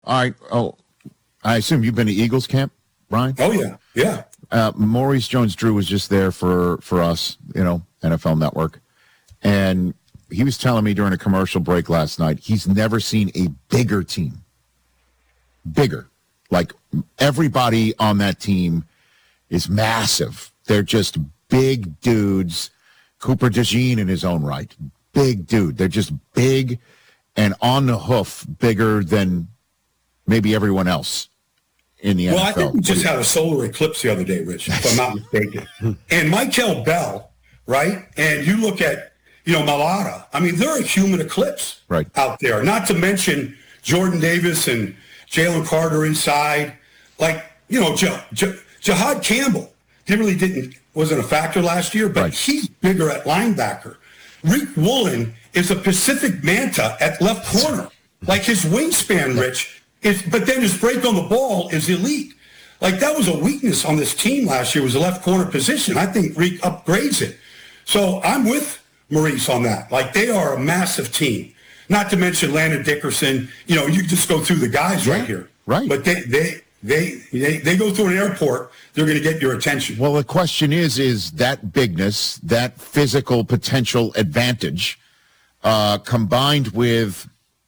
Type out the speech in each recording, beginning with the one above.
All right. Oh, I assume you've been to Eagles camp, Brian? Oh, yeah. Yeah. Maurice Jones-Drew was just there for us, NFL Network. And he was telling me during a commercial break last night, he's never seen a bigger team. Bigger. Like, everybody on that team is massive. They're just big dudes. Cooper DeJean in his own right. Big dude. They're just big and on the hoof, bigger than maybe everyone else in the NFL. Well, I think we just had a solar eclipse the other day, Rich, if I'm not mistaken. And Michael Bell, right? And you look at, Mailata. I mean, they're a human eclipse out there. Not to mention Jordan Davis and Jalen Carter inside. Like, Jahad Campbell, wasn't a factor last year, but he's bigger at linebacker. Rick Woolen is a Pacific Manta at left corner. Like his wingspan, Rich, but then his break on the ball is elite. Like that was a weakness on this team last year, was the left corner position. I think Rick upgrades it. So I'm with Maurice on that. Like they are a massive team. Not to mention Landon Dickerson. You just go through the guys right here. Right. But they go through an airport, they're going to get your attention. Well, the question is that bigness, that physical potential advantage, combined with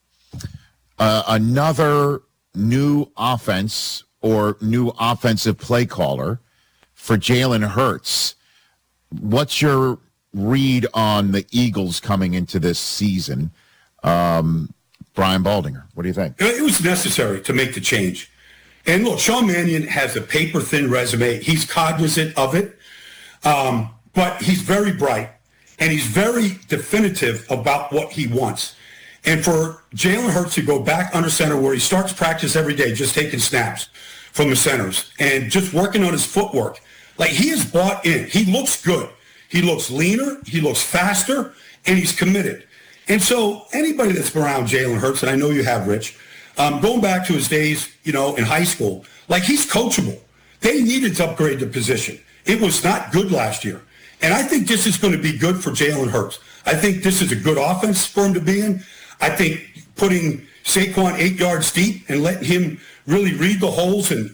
another new offense or new offensive play caller for Jalen Hurts, what's your read on the Eagles coming into this season? Brian Baldinger, what do you think? It was necessary to make the change. And look, Sean Mannion has a paper-thin resume. He's cognizant of it, but he's very bright, and he's very definitive about what he wants. And for Jalen Hurts to go back under center where he starts practice every day, just taking snaps from the centers and just working on his footwork, like he is bought in. He looks good. He looks leaner. He looks faster, and he's committed. And so anybody that's been around Jalen Hurts, and I know you have, Rich, going back to his days, in high school, like he's coachable. They needed to upgrade the position. It was not good last year. And I think this is going to be good for Jalen Hurts. I think this is a good offense for him to be in. I think putting Saquon 8 yards deep and letting him really read the holes and,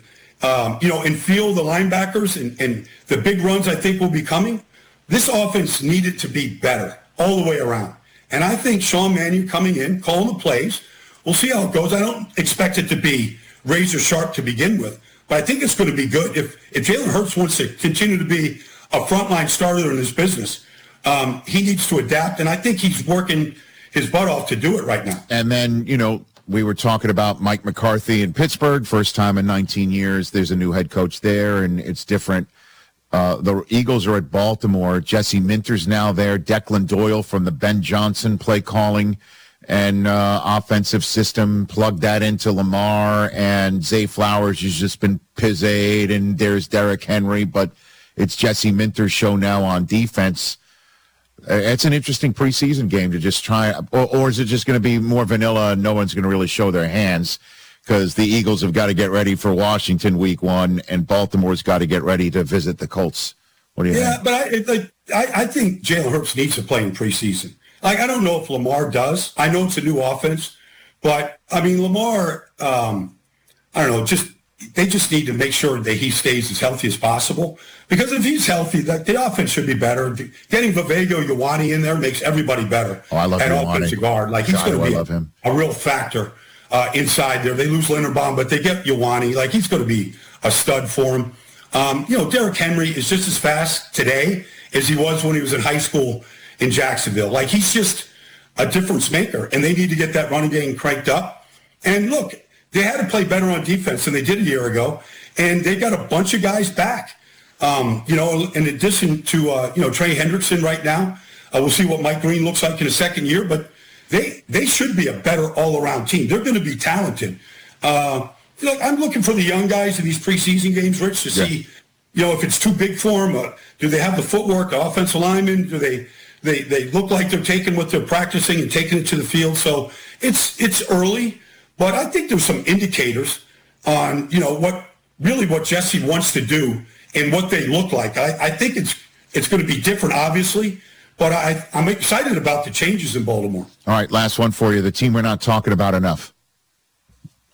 and feel the linebackers and the big runs I think will be coming. This offense needed to be better all the way around. And I think Sean Mannion coming in, calling the plays, we'll see how it goes. I don't expect it to be razor sharp to begin with, but I think it's going to be good. If Jalen Hurts wants to continue to be a frontline starter in this business, he needs to adapt, and I think he's working his butt off to do it right now. And then, we were talking about Mike McCarthy in Pittsburgh, first time in 19 years. There's a new head coach there, and it's different. The Eagles are at Baltimore. Jesse Minter's now there. Declan Doyle from the Ben Johnson play calling and offensive system, plug that into Lamar, and Zay Flowers has just been pizzade, and there's Derrick Henry, but it's Jesse Minter's show now on defense. It's an interesting preseason game to just try, or is it just going to be more vanilla and no one's going to really show their hands because the Eagles have got to get ready for Washington week 1 and Baltimore's got to get ready to visit the Colts? What do you think? Yeah, but I think Jalen Hurts needs to play in preseason. Like, I don't know if Lamar does. I know it's a new offense, but, I mean, Lamar, I don't know, they just need to make sure that he stays as healthy as possible. Because if he's healthy, the offense should be better. Getting Vivego Ioane in there makes everybody better. Oh, I love at Ioane. Offensive guard. Like, he's going to be a real factor inside there. They lose Linderbaum, but they get Ioane. Like, he's going to be a stud for him. Derrick Henry is just as fast today as he was when he was in high school in Jacksonville. Like, he's just a difference maker, and they need to get that running game cranked up. And look, they had to play better on defense than they did a year ago, and they got a bunch of guys back. In addition to, Trey Hendrickson right now. We'll see what Mike Green looks like in his second year, but they should be a better all-around team. They're going to be talented. I'm looking for the young guys in these preseason games, Rich, to see, if it's too big for them. Do they have the footwork, the offensive linemen? Do they look like they're taking what they're practicing and taking it to the field? So it's early, but I think there's some indicators on, what Jesse wants to do and what they look like. I think it's going to be different, obviously, but I'm excited about the changes in Baltimore. All right, last one for you. The team we're not talking about enough.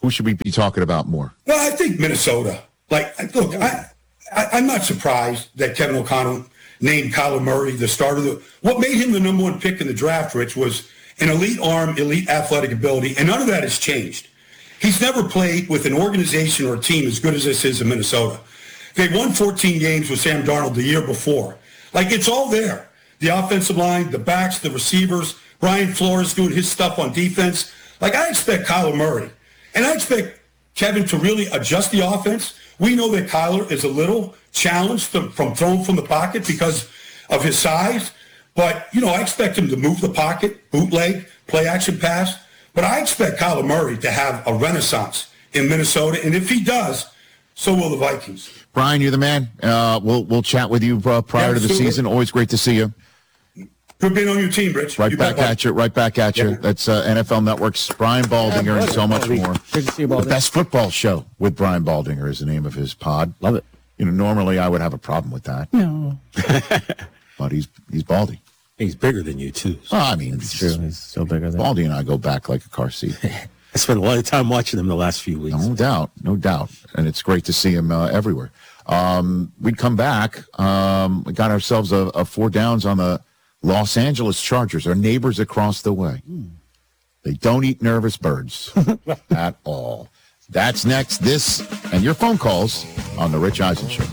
Who should we be talking about more? Well, I think Minnesota. Like, look, I'm not surprised that Kevin O'Connell named Kyler Murray the starter. What made him the number one pick in the draft, Rich, was an elite arm, elite athletic ability, and none of that has changed. He's never played with an organization or a team as good as this is in Minnesota. They won 14 games with Sam Darnold the year before. Like, it's all there. The offensive line, the backs, the receivers, Brian Flores doing his stuff on defense. Like, I expect Kyler Murray, and I expect Kevin to really adjust the offense. We know that Kyler is a little challenged from throwing from the pocket because of his size. But, I expect him to move the pocket, bootleg, play action pass. But I expect Kyler Murray to have a renaissance in Minnesota. And if he does, so will the Vikings. Brian, you're the man. We'll chat with you prior to the season. Always great to see you. Good being on your team, Rich. Right back at you. That's NFL Network's Brian Baldinger and so much more. Good to see you, Baldinger. The Best Football Show with Brian Baldinger is the name of his pod. Love it. Normally I would have a problem with that. No. But he's Baldy. He's bigger than you, too. So. I mean, it's true. He's so bigger than Baldy and I go back like a car seat. I spent a lot of time watching him the last few weeks. No doubt. And it's great to see him everywhere. We'd come back. We got ourselves a 4 downs on the Los Angeles Chargers, our neighbors across the way. They don't eat nervous birds at all. That's next. This and your phone calls on The Rich Eisen Show.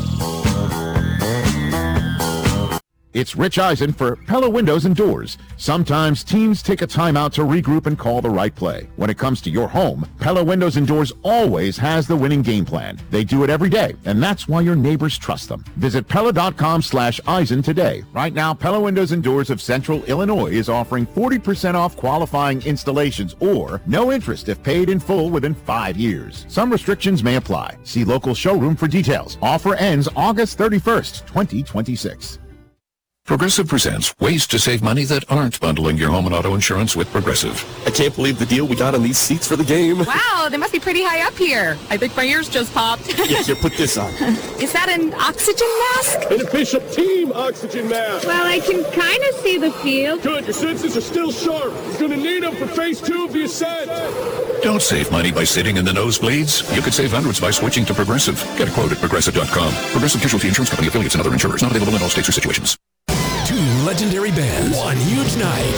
It's Rich Eisen for Pella Windows and Doors. Sometimes teams take a timeout to regroup and call the right play. When it comes to your home, Pella Windows and Doors always has the winning game plan. They do it every day, and that's why your neighbors trust them. Visit Pella.com/Eisen today. Right now, Pella Windows and Doors of Central Illinois is offering 40% off qualifying installations or no interest if paid in full within 5 years. Some restrictions may apply. See local showroom for details. Offer ends August 31st, 2026. Progressive presents ways to save money that aren't bundling your home and auto insurance with Progressive. I can't believe the deal we got on these seats for the game. Wow, they must be pretty high up here. I think my ears just popped. Here, put this on. Is that an oxygen mask? An official team oxygen mask. Well, I can kind of see the field. Good, your senses are still sharp. He's going to need them for phase 2 of the ascent. Don't save money by sitting in the nosebleeds. You could save hundreds by switching to Progressive. Get a quote at Progressive.com. Progressive Casualty Insurance Company affiliates and other insurers. Not available in all states or situations. 2 legendary bands, 1 huge night.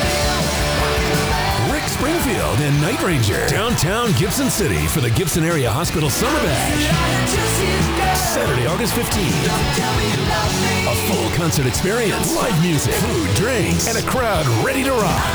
Rick Springfield and Night Ranger, downtown Gibson City for the Gibson Area Hospital Summer Bash. Saturday, August 15th. A full concert experience, live music, food, drinks, and a crowd ready to rock.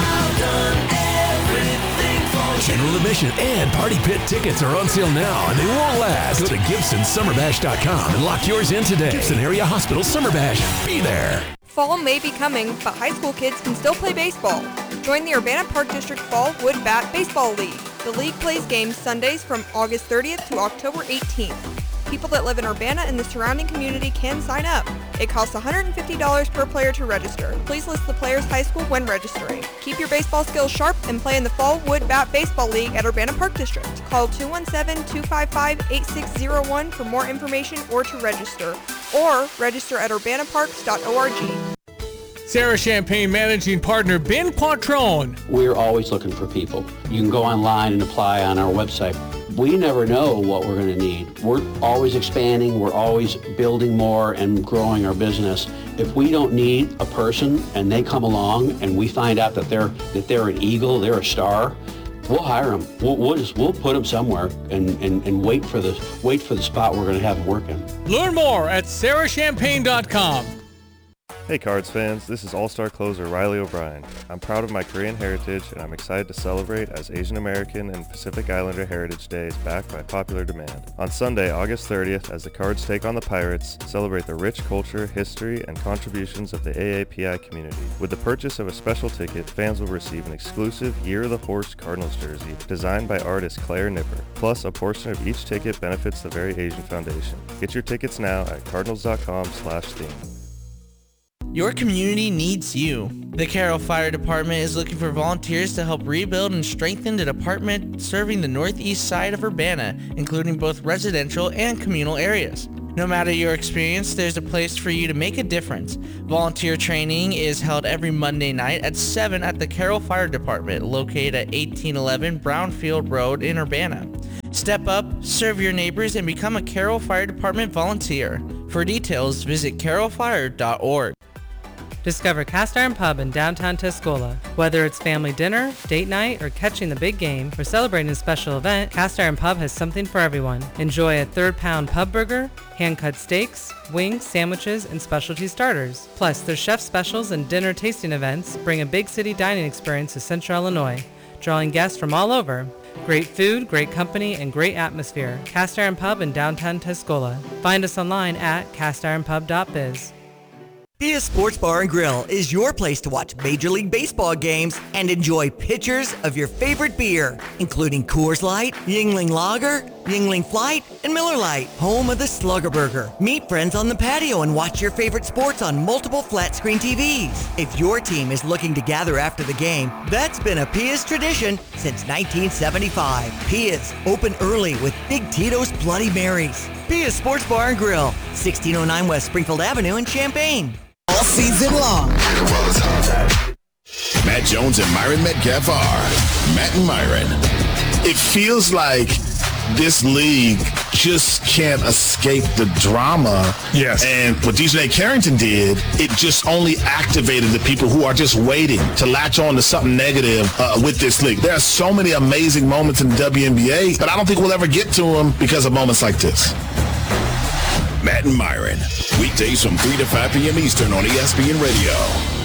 General admission and party pit tickets are on sale now, and they won't last. Go to GibsonSummerBash.com and lock yours in today. Gibson Area Hospital Summer Bash. Be there. Fall may be coming, but high school kids can still play baseball. Join the Urbana Park District Fall Wood Bat Baseball League. The league plays games Sundays from August 30th to October 18th. People that live in Urbana and the surrounding community can sign up. It costs $150 per player to register. Please list the player's high school when registering. Keep your baseball skills sharp and play in the Fall Wood Bat Baseball League at Urbana Park District. Call 217-255-8601 for more information or to register. Or register at urbanaparks.org. Sarah Champagne Managing Partner Ben Quattrone. We're always looking for people. You can go online and apply on our website. We never know what we're going to need. We're always expanding. We're always building more and growing our business. If we don't need a person and they come along and we find out that they're an eagle, they're a star, we'll hire them. We'll put them somewhere and wait for the spot we're going to have them working. Learn more at sarahchampagne.com. Hey Cards fans, this is All-Star closer Riley O'Brien. I'm proud of my Korean heritage and I'm excited to celebrate as Asian American and Pacific Islander Heritage Day is back by popular demand. On Sunday, August 30th, as the Cards take on the Pirates, celebrate the rich culture, history, and contributions of the AAPI community. With the purchase of a special ticket, fans will receive an exclusive Year of the Horse Cardinals jersey designed by artist Claire Nipper. Plus, a portion of each ticket benefits the Very Asian Foundation. Get your tickets now at cardinals.com/theme. Your community needs you. The Carroll Fire Department is looking for volunteers to help rebuild and strengthen the department serving the northeast side of Urbana, including both residential and communal areas. No matter your experience, there's a place for you to make a difference. Volunteer training is held every Monday night at 7 at the Carroll Fire Department, located at 1811 Brownfield Road in Urbana. Step up, serve your neighbors, and become a Carroll Fire Department volunteer. For details, visit carrollfire.org. Discover Cast Iron Pub in downtown Tuscola. Whether it's family dinner, date night, or catching the big game, or celebrating a special event, Cast Iron Pub has something for everyone. Enjoy a third-pound pub burger, hand-cut steaks, wings, sandwiches, and specialty starters. Plus, their chef specials and dinner tasting events bring a big city dining experience to Central Illinois, drawing guests from all over. Great food, great company, and great atmosphere. Cast Iron Pub in downtown Tuscola. Find us online at castironpub.biz. Pia Sports Bar and Grill is your place to watch Major League Baseball games and enjoy pitchers of your favorite beer, including Coors Light, Yuengling Lager, Yuengling Flight, and Miller Lite, home of the Slugger Burger. Meet friends on the patio and watch your favorite sports on multiple flat-screen TVs. If your team is looking to gather after the game, that's been a Pia's tradition since 1975. Pia's, open early with Big Tito's Bloody Marys. Pia's Sports Bar and Grill, 1609 West Springfield Avenue in Champaign. All season long. Matt Jones and Myron Metcalf are Matt and Myron. It feels like this league just can't escape the drama. Yes. And what DJ Carrington did, it just only activated the people who are just waiting to latch on to something negative with this league. There are so many amazing moments in the WNBA, but I don't think we'll ever get to them because of moments like this. Matt and Myron, weekdays from 3 to 5 p.m. Eastern on ESPN Radio.